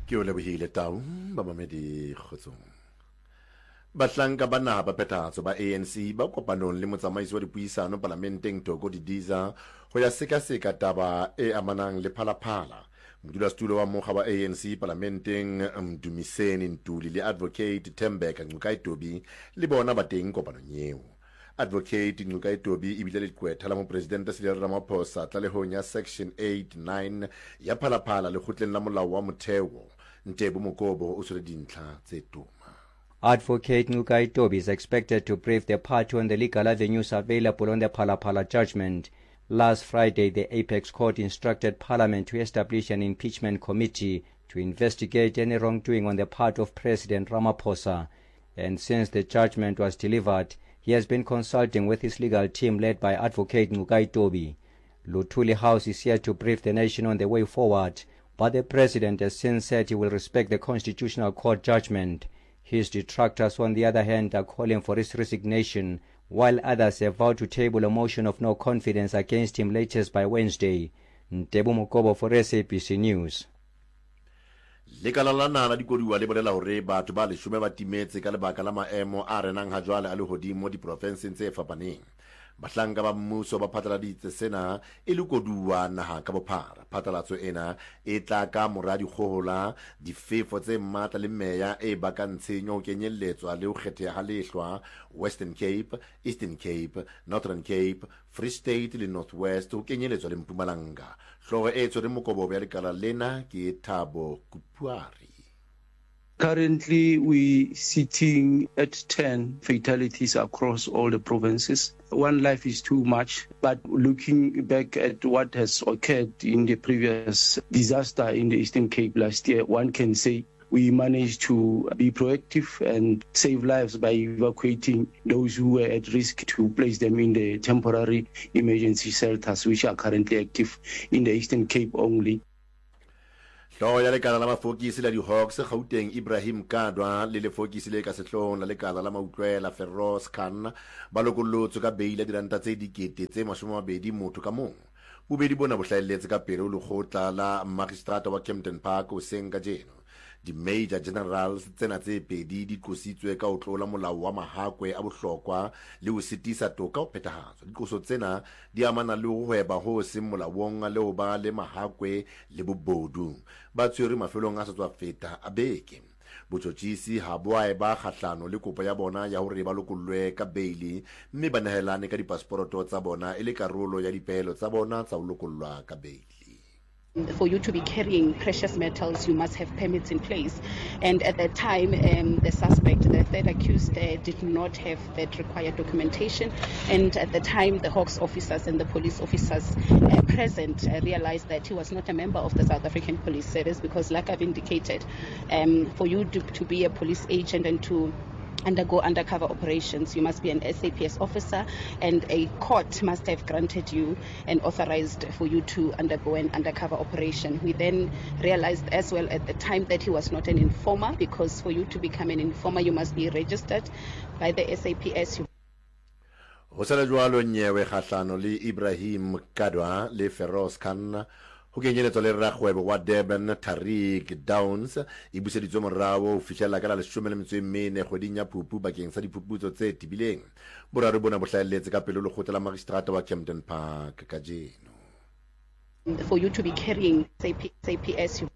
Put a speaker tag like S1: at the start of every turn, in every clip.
S1: ke o lebohile tau babamedi kgotsong. Bahlanka ba naha ba phethahatso ba ANC ba kopanong le motsamaisi wa dipuisano parlamenteng Toko Didiza ho ya sekaseka taba e amanang le phalaphala. Modulasetulo wa mokga wa ANC parlamenteng Mdumiseni Ntuli le advocate Thembeka Ngcukaitobi le bona ba teng kopanong eo. Advocate Ngcukaitobi e bile le leqwetha la mopresidente Cyril Ramaphosa tlalehong ya section 8-9 ya phalaphala lekgotleng la molao wa motheo. Ntebo Mokobo o tshwere dintlha tse tuma.
S2: Advocate Ngcukaitobi is expected to brief the party on the legal avenues available on the Phalaphala judgment. Last Friday, the Apex Court instructed Parliament to establish an impeachment committee to investigate any wrongdoing on the part of President Ramaphosa. And since the judgment was delivered, he has been consulting with his legal team led by Advocate Ngcukaitobi. Luthuli House is here to brief the nation on the way forward, but the President has since said he will respect the Constitutional Court judgment. His detractors, on the other hand, are calling for his resignation, while others have vowed to table a motion of no confidence against him latest by Wednesday. Ntebo Mokobo for SABC News.
S1: Lekala la naha la dikoduwa le bolela hore batho ba 10 ba timetse ka lebaka la maemo a renang ha jwale a lehodimo diprofenseng tse fapaneng. Bahlanka ba mmuso ba phatlaladitse sena e le koduwa naha ka bophara. Phatlalatso ena e tla ka mora dikgohola difefo tse matla le meya e bakang tshenyo ho kenyelletswa le ho kgetheha lehlwa Western Cape, Eastern Cape, Northern Cape, Free State le North West ho kenyelletswa le Mpumalanga. Hlooho e tshwere mokobobo ya lekala lena ke Thabo Kupuari.
S3: Currently, we sitting at 10 fatalities across all the provinces. One life is too much, but looking back at what has occurred in the previous disaster in the Eastern Cape last year, one can say we managed to be proactive and save lives by evacuating those who were at risk to place them in the temporary emergency shelters, which are currently active in the Eastern Cape only.
S1: Hlooho ya lekala la mafokisi la di-Hawks Gauteng Ibrahim Kadwa le lefokisi le ka sehloohong la lekala la mautlwela Feroz Khan ba lokollotswe ka beile ya diranta tse 20,000 motho ka mong. Bobedi bona bo hlahelletse ka pele ho lekgotla la magistrata wa Kempton Park hoseng kajeno. Di-Major Generals tsena tse pedi di qositswe ka ho tlola molao wa mahakwe a bohlokwa le ho sitisa toka ho phethahatswa. Diqoso tsena di amana le ho hweba ho seng molaong le ho ba le mahakwe le bobodu. Ba tshwere mafelong a sa tswa feta a beke. Botjhotjhisi ha boa ba kgahlano le kopo ya bona ya hore ba lokollwe ka beili mme ba nehelane ka dipaseporoto tsa bona e le karolo ya dipehelo tsa bona tsa ho lokollwa ka beili.
S4: For you to be carrying precious metals, you must have permits in place. And at that time, the suspect, the third accused, did not have that required documentation. And at the time, the Hawks officers and the police officers present realized that he was not a member of the South African Police Service because, like I've indicated, for you to be a police agent and to undergo undercover operations, you must be an SAPS officer, and a court must have granted you and authorized for you to undergo an undercover operation. We then realized as well at the time that he was not an informer, because for you to become an informer, you must be registered by the SAPS.
S1: Ho sala jwalo nyewe kgahlano le Ibrahim Kadwa le Feroz Khan ho kenyeletsa le rakgwebo wa Durban Tariq Downs e buseditswe morao ho fihlela ka la 14 kgweding ya Phupu bakeng sa diphuputso tse tibileng. Boraro bona bo hlahelletse ka pele le lekgotla la magistrata wa Kempton Park kajeno.
S4: For you to be carrying SAPS.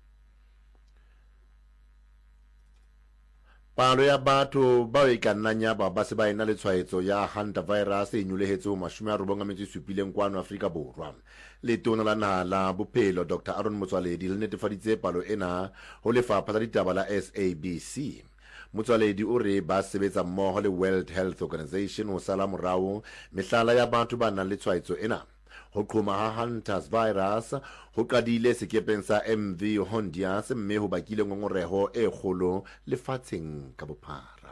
S1: Palo ya batho ba e ka nnang ya ba se ba ena le tshwaetso ya hantavirus e nyolehetse ho 97 kwano Afrika Borwa. Letona la naha la bophelo Dr. Aaron Motsoaledi le netefaditse palo ena ho lefapha la ditaba la SABC. Motsoaledi o re ba sebetsa mmoho le World Health Organization ho sala morao mehlala ya batho ba nang le tshwaetso ena. Ho qhoma ha Hunters virus ho qadile sekepeng sa MV Hondias mme ho bakile ngongoreho e kgolo lefatsheng ka bophara.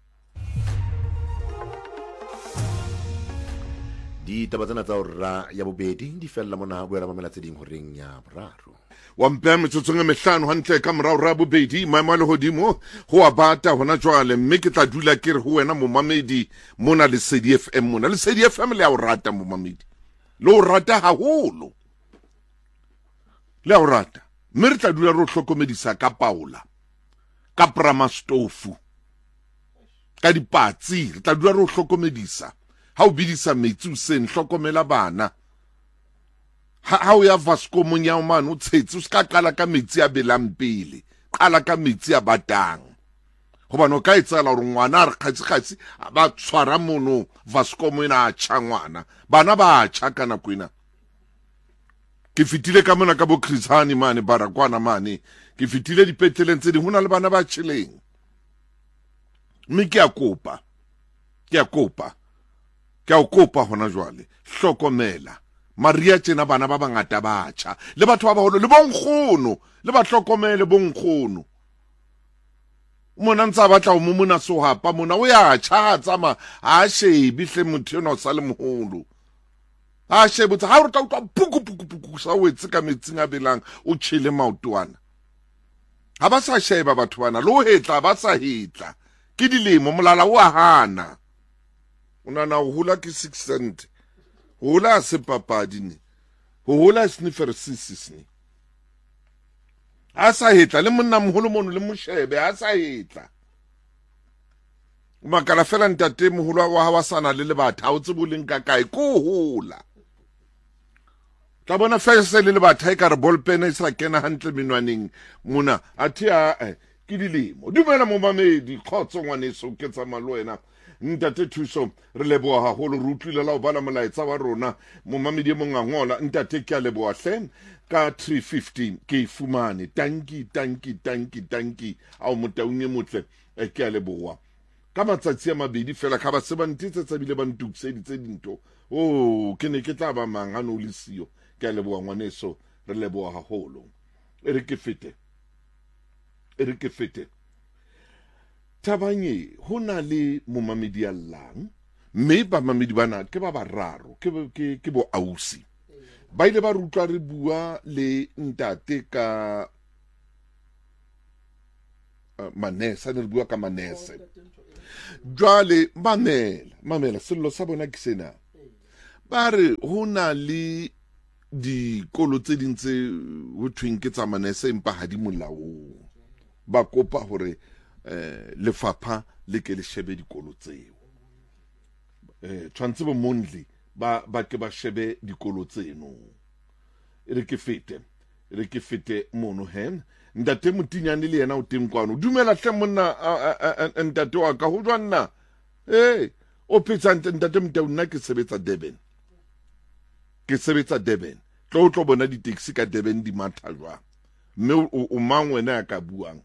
S1: Ditaba tsena tsa hora ya bobedi di fella mona boela mamela tse ding horeng ya boraro.
S5: Wa mpea metsotsong e mehlano hantle ka morao ra bobedi maemo a lehodimo ho a bata hona jwale mme ke tla dula ke re ho wena momamedi mona le Lesedi FM mona le Lesedi FM le a o rata momamedi. Lo rata haholo. Le a o rata. mme re tla dula re o hlokomedisa ka paola, ka pramastofu, ka dipatsi, re tla dula re o hlokomedisa. Ha o bidisa metsi hoseng, hlokomela bana. Ha o ya Vaskomong ya mane o tshetse, o ska qala ka metsi a belang pele, qala ka metsi a batang. Hobane o ka etsela hore ngwana re kgatsi ba tshwara mono Vaskomong ena a tjha ngwana, bana ba tjha ka nako ena. Ke fitile ka mona ka bo Chris Hani mane Barakwana mane, ke fitile dipetleleng tse ding, hona le bana ba tjheleng. Mme ke a kopa hona jwale, hlokomela Maria tjena bana ba bangata ba tjha, le batho ba baholo le bonkgono, le ba hlokomele bonkgono. Mona ntsa batla o mona sohapa mona o ya tjha tsama a shebi hle motho ona o sa le moholo. A shebotsa ha re tla utlwa puku sa o etse ka metsing a belang o tshele maotwana. Ha ba sa sheba batho bana, lo hetla ba sa hetla. Ke dilemo molala o a hana. Una na o hula ke 6 cent. Hula se papadi ni. Hula snifersis ni. Asa hetla le monna moholo mono le moshebe asa hetla. Makala fela ntate moholo wa hawa sana le batho ha o tsebo leng ka kae ko hula. Tla bona fese le batho ka re ballpen e sa kena hantle menwaneng mona athi a ke dilemo. Dumela mo mamedi khotso ngwaneso ke tsa malwena. Ntate Thuso re leboha haholo re utlwile la o bala molaetsa wa rona mo mamedi mo ngangola ntate ke a leboha hle ka 315 ke fumane tanki a mo taunye motle ke a leboha ka matsatsi a mabedi fela ka ba se ba ntitse tsa bile ba ntukseditse dinto ke ne ke tla ba mangano le sio ke a leboha ngwaneso re leboha haholo e re ke fete Tabanye hona le momamedi ya llang mme ba mamedi bana ke ba bararo ke bo ausi ba ile ba rutlwa re bua le ntate ka manese ne re bua ka manese jwale mamela sello sa bona ke sena ba re hona le dikolo tse ding tse ho thweng ke tsa manese empa ha di molaong ba kopa hore lefapha le ke le shebe dikolo tseo tshwantse bo mondli ba ke ba shebe dikolo tseno re ke fete mono hen ntate Motinyane le yena o teng kwano dumela hle monna ntate wa ka ho jwanna o phetsa ntate Mtauna ke sebetsa Durban tlo bona di taxi ka Durban di matha jwa mme o mang wena ya ka buang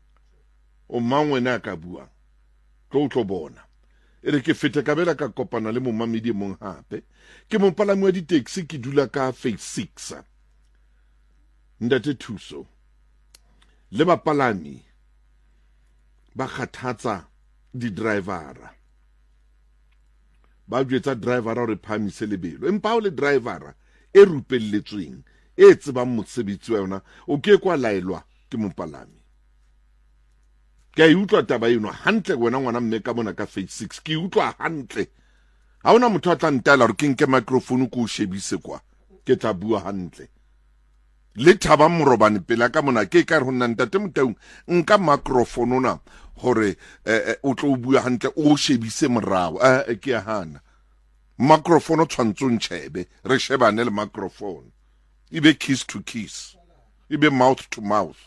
S5: tlo bona e re ke fete ka bela ka kopana le momamedi mong hape ke mopalami wa di-taxi ke dula ka phase 6 ntate Thuso le bapalami ba kgathatsa di-drivera ba jwetsa drivera re phamise lebelo empa o le drivera e rupelletsweng e tsebang mosebetsi wa yona o ke kwa laelwa ke mopalami ke a utlwa taba eno hantle wena ngwana mme ka mona ka phase 6 ke utlwa hantle ha ona motho a tla ntala re ke nke microphone ko shebise kwa ke tla bua hantle le thaba morobane pela ka mona ke ka re honna ntate Motaung nka microphone ona hore o tlo bua hantle o shebise morao ke a hana microphone o tshwantsong tshebe re shebane le microphone ibe kiss to kiss ibe mouth to mouth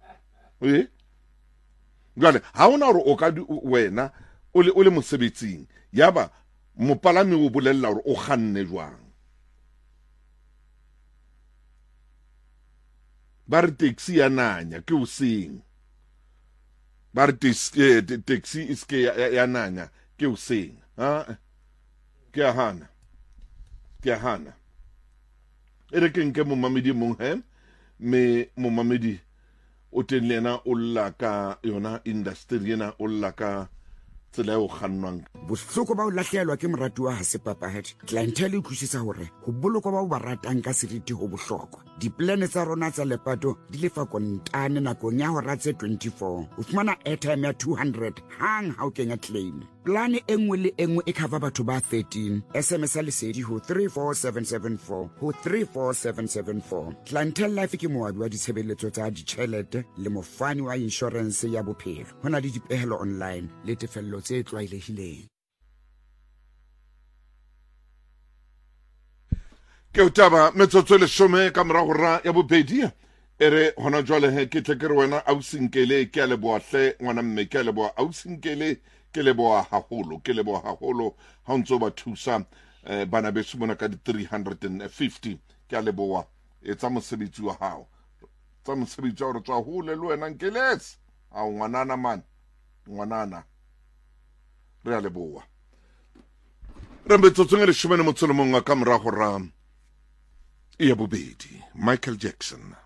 S5: Jwale ha ona hore o ka wena o le mosebetsing yaba mopalami o bolella hore o kganne jwang ba re taxi ya nanya ke o seng ba re taxi iske ya nanya ke o seng ke a hana e re ke nke momamedi mong me momamedi o teng lena o lla ka yona industry ena o lla ka tsela o kgannwang
S6: bohloko ba o lahlehelwa ke moratuwa ha se papahadi clientele e utlwisisa hore ho bolokwa ba o ba ratang ka seriti ho bohlokwa diplane tsa rona tsa lepato di lefa kontane nakong ya hora tse 24 o fumana airtime ya 200 hang ha o kenya claim plane e nngwe le e nngwe e cover batho ba 13. SMS lesedi ho 34774 ho 34774. Clientele Life ke moabi wa ditshebeletso tsa ditjhelete le mofani wa insurance ya bophelo. Hona le dipehelo online le tefello tse tlwaelehileng.
S5: Ke utaba metsotso le shome ka morago ra ya bobedi ere hona jwale he ke tle ke re wena Ausinkele ke a leboahle ngwana mme ke a leboa Ausinkele ke leboa haholo ha o ntso ba thusa bana beso mona ka di 350 ke a leboa etsa mosebetsi wa hao tsa mosebetsi wa re tswa hole le wena Nkelesi a ngwanana man ngwanana re a leboa re metsotso le shome ne motsolo mongwe ka morago ra ya bobedi Michael Jackson.